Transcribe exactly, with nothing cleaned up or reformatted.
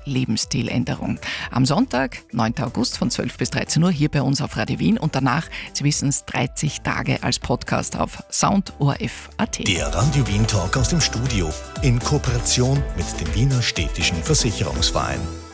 Lebensstiländerung. Am Sonntag, neunten August von zwölf bis dreizehn Uhr hier bei uns auf Radio Wien und danach, Sie wissen es, dreißig Tage als Podcast auf Sound O R F Punkt A T. Der Radio Wien Talk aus dem Studio in Kooperation mit dem Wiener Städtischen Versicherungsverein.